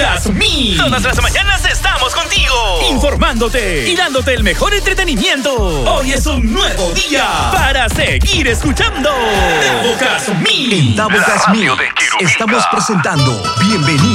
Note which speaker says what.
Speaker 1: Gas Me.
Speaker 2: Todas las mañanas estamos contigo,
Speaker 1: Informándote y dándote el mejor entretenimiento. Hoy es un nuevo día para seguir escuchando Gas Me.
Speaker 3: En Gas Me estamos presentando Bienvenido